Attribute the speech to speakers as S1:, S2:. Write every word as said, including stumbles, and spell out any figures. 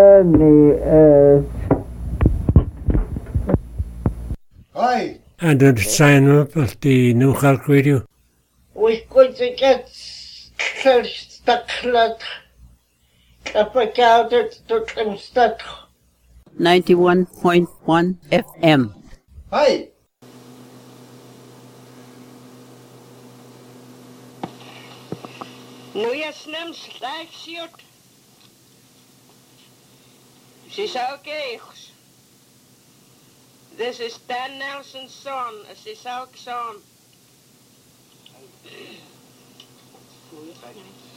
S1: the earth.
S2: Hi.
S3: And I'd sign up at the New Cork Radio.
S1: We're going to get Stucklet. Kapakadet to Klimstad.
S4: ninety-one point one F M.
S2: Hi.
S5: Nu jag snämt släksiot. She's okay. This is Dan Nelson's son, she's our son.